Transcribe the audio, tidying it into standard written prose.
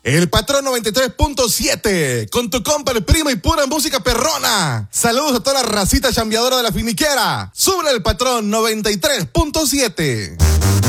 El Patrón 93.7, con tu compa el primo y pura música perrona. Saludos a toda la racita chambeadora de la finiquera. Sube el Patrón 93.7.